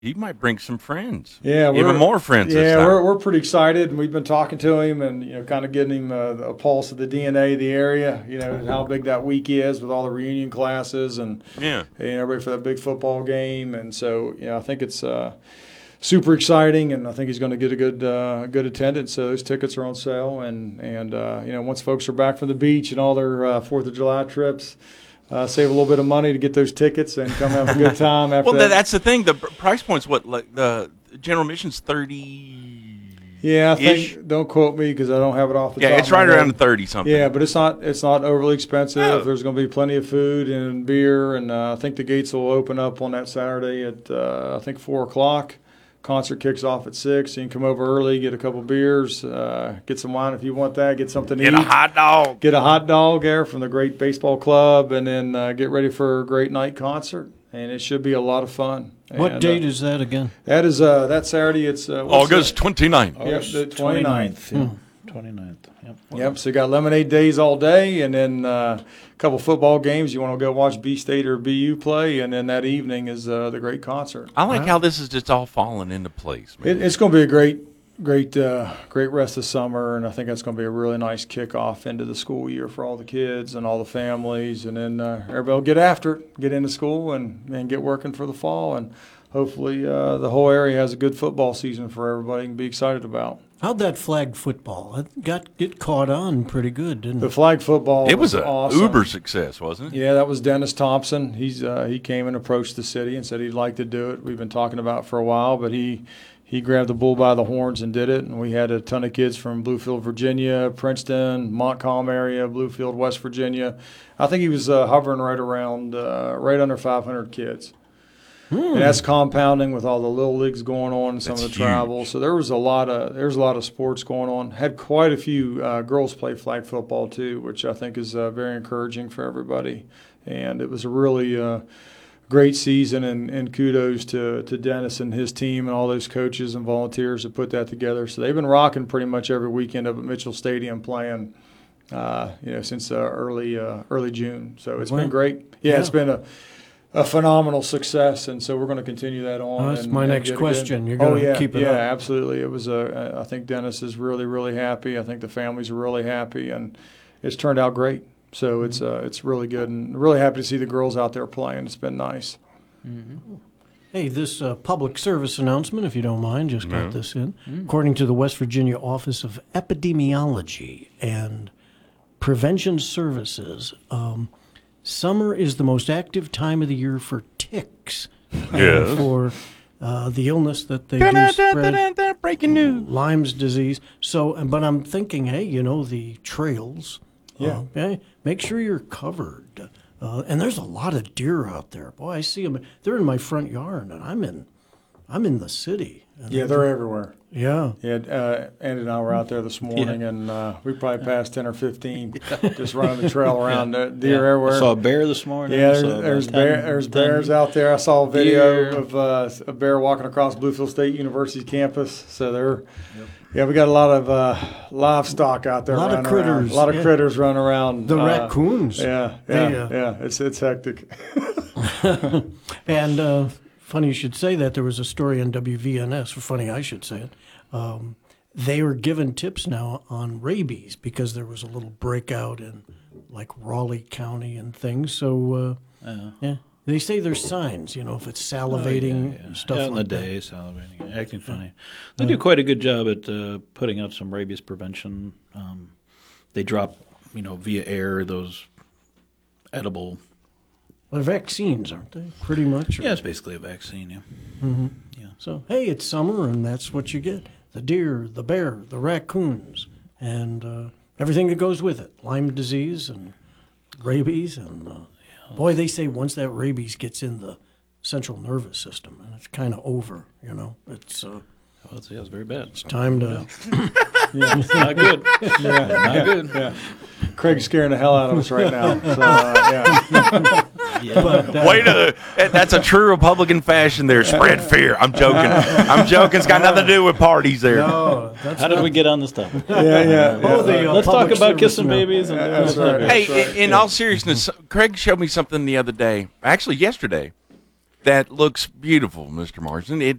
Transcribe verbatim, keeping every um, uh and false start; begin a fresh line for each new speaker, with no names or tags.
he might bring some friends.
Yeah,
even more friends.
Yeah,
this time.
we're we're pretty excited, and we've been talking to him, and you know, kind of getting him uh, a pulse of the D N A of the area. You know, how big that week is with all the reunion classes, and
yeah,
and everybody for that big football game. And so, you know, I think it's uh, super exciting, and I think he's going to get a good uh, good attendance. So those tickets are on sale, and and uh, you know, once folks are back from the beach and all their uh, Fourth of July trips. Uh, save a little bit of money to get those tickets and come have a good time after
well,
that.
that's the thing. The price point's what, like the general admission's thirty.
Yeah, I think. Don't quote me because I don't have it off the
yeah,
top.
Yeah, it's
of my
right
head.
around the thirty something.
Yeah, but it's not. It's not overly expensive.
No.
There's going to be plenty of food and beer, and uh, I think the gates will open up on that Saturday at uh, I think four o'clock. Concert kicks off at six. You can come over early, get a couple beers, uh, get some wine if you want that, get something to
Get
eat.
a hot dog.
Get a hot dog there from the Great Baseball Club, and then uh, get ready for a great night concert. And it should be a lot of fun.
What
and,
date
uh,
is that again?
That is uh, that Saturday. It's uh,
August twenty-ninth.
Yep, the twenty-ninth.
Yeah. twenty-ninth. Yep.
Yep. So you got lemonade days all day, and then uh, a couple football games. You want to go watch B State or B U play, and then that evening is uh, the great concert.
I like how this is just all falling into place, man.
It, it's going to be a great, great, uh, great rest of summer, and I think that's going to be a really nice kickoff into the school year for all the kids and all the families, and then uh, everybody will get after it, get into school, and, and get working for the fall, and hopefully uh, the whole area has a good football season for everybody and be excited about.
How'd that flag football? It got get caught on pretty good, didn't
The
it?
flag football
It was
was
a
awesome.
uber success, wasn't it?
Yeah, that was Dennis Thompson. He's uh, he came and approached the city and said he'd like to do it. We've been talking about it for a while, but he he grabbed the bull by the horns and did it. And we had a ton of kids from Bluefield, Virginia, Princeton, Montcalm area, Bluefield, West Virginia. I think he was uh, hovering right around uh, right under five hundred kids.
Hmm.
And that's compounding with all the little leagues going on and some
That's
of the travel.
huge.
So there was a lot of there's a lot of sports going on. Had quite a few uh, girls play flag football too, which I think is uh, very encouraging for everybody. And it was a really uh, great season, and, and kudos to, to Dennis and his team and all those coaches and volunteers that put that together. So they've been rocking pretty much every weekend up at Mitchell Stadium playing, uh, you know, since uh, early uh, early June. So it's
Wow.
been great. Yeah,
Yeah.
it's been a a phenomenal success, and so we're going to continue that on.
Oh, that's
and,
my
and
next
get it
question.
good.
You're
oh
gonna
yeah,
keep it
yeah,
up.
absolutely. It was a. I think Dennis is really, really happy. I think the families are really happy, and it's turned out great. So it's uh, it's really good, and really happy to see the girls out there playing. It's been nice.
Hey, this uh, public service announcement, if you don't mind, just got
No.
this in. According to the West Virginia Office of Epidemiology and Prevention Services, um, summer is the most active time of the year for ticks. and
Yes.
For uh, the illness that they do spread,
Breaking news.
Lyme's disease. So, uh, but I'm thinking, hey, you know, the trails.
Yeah.
Uh, okay, make sure you're covered. Uh, and there's a lot of deer out there. Boy, I see them. They're in my front yard, and I'm in, I'm in the city. And
Yeah, they're everywhere.
yeah.
Yeah, uh, Andy and I were out there this morning, and uh, we probably passed ten or fifteen just running the trail around. Uh, deer
I
everywhere.
saw a bear this morning.
Yeah,
saw
there's,
about
there's,
ten-
bear, there's
ten
bears out there. I saw a video
deer.
of uh, a bear walking across Bluefield State University campus. So they're, yeah, we got a lot of uh, livestock out there.
A lot of
running around.
critters,
A lot of
yeah.
critters running around.
The
uh,
raccoons.
Yeah,
They,
yeah,
uh,
yeah. It's it's hectic.
And uh, funny you should say that. There was a story on W V N S, or funny I should say it. Um, they were given tips now on rabies because there was a little breakout in like Raleigh County and things. So, uh,
Yeah.
yeah, they say there's signs, you know, if it's salivating
Yeah,
and stuff
out in
like
the
that.
day, salivating, acting funny. They do quite a good job at uh, putting out some rabies prevention. Um, they drop, you know, via air those edible.
Well, vaccines, aren't they? Pretty much. or-
Yeah, it's basically a vaccine. Yeah.
So, hey, it's summer, and that's what you get. The deer, the bear, the raccoons, and uh, everything that goes with it. Lyme disease and rabies. And uh, boy, they say once that rabies gets in the central nervous system, and it's kind of over, you know. It's uh,
Well, it's, yeah, it's very bad.
time to...
Not good.
yeah,
Not good.
yeah. Craig's scaring the hell out of us right now. So, uh, yeah.
But, uh,
Wait a that's a true Republican fashion there. Spread fear. I'm joking. I'm joking. It's got nothing to do with parties there.
no, that's
How did
not-
we get on this topic?
Yeah, yeah.
Oh, the, uh,
Let's talk
public
about
service
kissing
now.
babies. And
That's right.
Hey,
That's right.
in, in all seriousness, Craig showed me something the other day. Actually, yesterday. that looks beautiful, Mister Marsden. It